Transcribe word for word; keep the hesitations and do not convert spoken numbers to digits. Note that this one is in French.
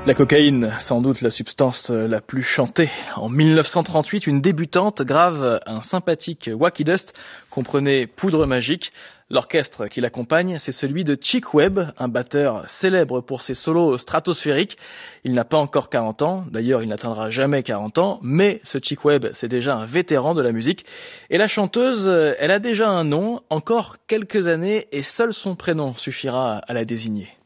La cocaïne, sans doute la substance la plus chantée. En mille neuf cent trente-huit, une débutante grave un sympathique Wacky Dust, comprenez poudre magique. L'orchestre qui l'accompagne, c'est celui de Chick Webb, un batteur célèbre pour ses solos stratosphériques. Il n'a pas encore quarante ans, d'ailleurs il n'atteindra jamais quarante ans, mais ce Chick Webb, c'est déjà un vétéran de la musique. Et la chanteuse, elle a déjà un nom, encore quelques années, et seul son prénom suffira à la désigner.